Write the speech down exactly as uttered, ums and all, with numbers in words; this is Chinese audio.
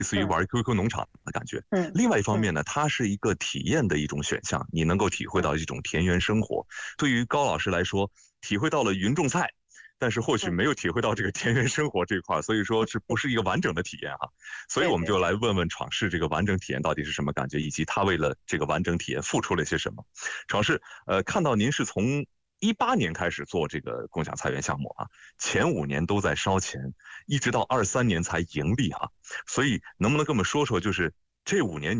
似于玩 Q Q 农场的感觉。 嗯， 另外一方面呢，它是一个体验的一种选项，你能够体会到一种田园生活。对于高老师来说，体会到了云种菜，但是或许没有体会到这个田园生活这一块，所以说是不是一个完整的体验哈？所以我们就来问问闯世这个完整体验到底是什么感觉，以及他为了这个完整体验付出了些什么。闯世，呃，看到您是从一八年开始做这个共享菜园项目啊，前五年都在烧钱，一直到二三年才盈利啊，所以能不能跟我们说说，就是这五年